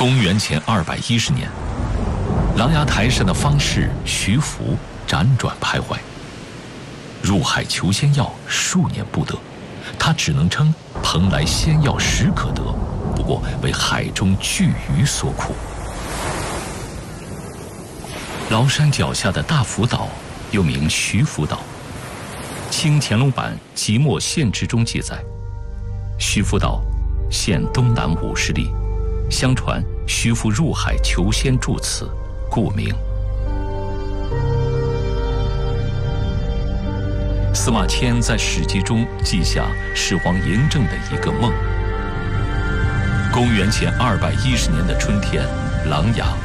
公元前210年，琅琊台上的方士徐福辗转徘徊，入海求仙药数年不得，他只能称蓬莱仙药时可得，不过为海中巨鱼所苦。崂山脚下的大福岛又名徐福岛，清乾隆版《即墨县志》中记载，徐福岛现东南50里，相传徐福入海求仙住此，故名。司马迁在《史记》中记下始皇嬴政的一个梦。公元前210年的春天，琅琊